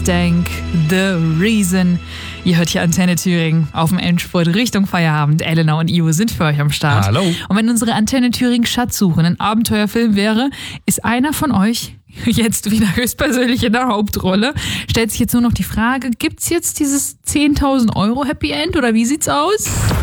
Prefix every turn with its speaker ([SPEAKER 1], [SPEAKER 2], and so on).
[SPEAKER 1] Stank, The Reason. Ihr hört hier Antenne Thüringen auf dem Endspurt Richtung Feierabend. Elena und Ivo sind für euch am Start.
[SPEAKER 2] Hallo.
[SPEAKER 1] Und wenn unsere Antenne Thüringen Schatzsuche ein Abenteuerfilm wäre, ist einer von euch jetzt wieder höchstpersönlich in der Hauptrolle. Stellt sich jetzt nur noch die Frage, gibt's jetzt dieses 10.000 € Happy End oder wie sieht's aus?